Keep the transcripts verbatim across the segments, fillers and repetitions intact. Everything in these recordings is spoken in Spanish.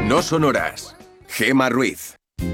No sonoras. Gema Ruiz.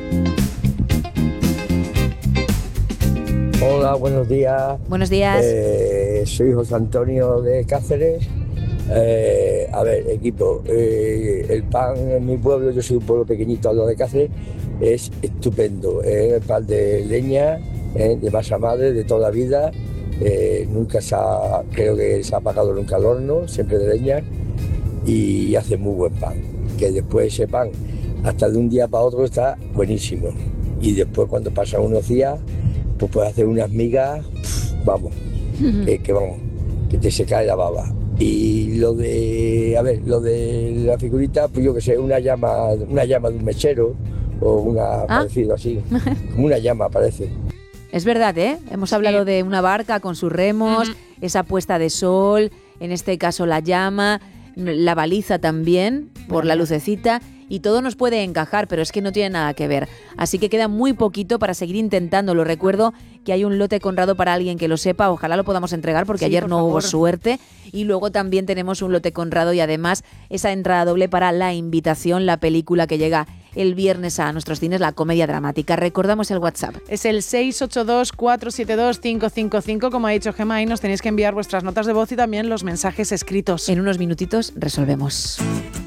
Hola, buenos días. Buenos días. Eh, soy José Antonio de Cáceres. Eh, a ver, equipo, eh, el pan en mi pueblo, yo soy un pueblo pequeñito al lado de Cáceres, es estupendo. Es el pan de leña, eh, de masa madre, de toda la vida. Eh, nunca se ha, creo que se ha apagado nunca el horno, siempre de leña, y hace muy buen pan. Que después ese pan, hasta de un día para otro, está buenísimo. Y después, cuando pasan unos días, pues puedes hacer unas migas, pff, vamos, uh-huh. que, que vamos, que te se cae la baba. Y lo de, a ver, lo de la figurita, pues yo que sé, una llama, una llama de un mechero, o una, ah. parecido así, como una llama parece. Es verdad, ¿eh? Hemos sí. hablado de una barca con sus remos, uh-huh. esa puesta de sol, en este caso la llama, la baliza también, por la lucecita, y todo nos puede encajar, pero es que no tiene nada que ver. Así que queda muy poquito para seguir intentándolo. Recuerdo que hay un lote Conrado para alguien que lo sepa, ojalá lo podamos entregar porque sí, ayer no favor. hubo suerte. Y luego también tenemos un lote Conrado y además esa entrada doble para La Invitación, la película que llega el viernes a nuestros cines, la comedia dramática. Recordamos el WhatsApp. Es el seis ocho dos, cuatro siete dos, cinco cinco cinco. Como ha dicho Gemma, ahí nos tenéis que enviar vuestras notas de voz y también los mensajes escritos. En unos minutitos resolvemos.